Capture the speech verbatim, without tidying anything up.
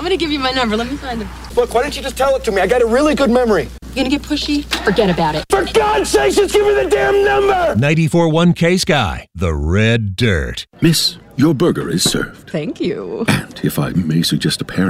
gonna give you my number. Let me find him. Look, why don't you just tell it to me? I got a really good memory. You gonna get pushy? Forget about it. For God's sake, just give me the damn number! ninety-four point one K-Sky, the Red Dirt. Miss, your burger is served. Thank you. And if I may suggest a pair